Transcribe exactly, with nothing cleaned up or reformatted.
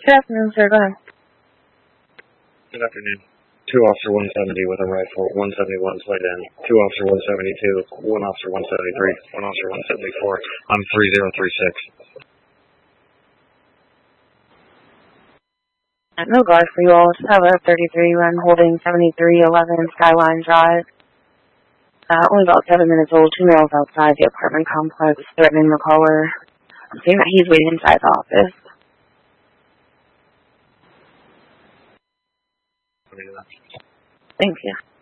Good afternoon, sir. Go ahead. Good afternoon. Two Officer one seventy with a rifle, one seventy-one slide in. Two Officer one seventy-two, one Officer one seventy-three, one Officer one seventy-four. I'm three zero three six. No guard for you all. Tower thirty-three, run holding seventy-three eleven Skyline Drive. Uh, only about seven minutes old. Two males outside the apartment complex threatening the caller, saying that he's waiting inside the office. Thank you.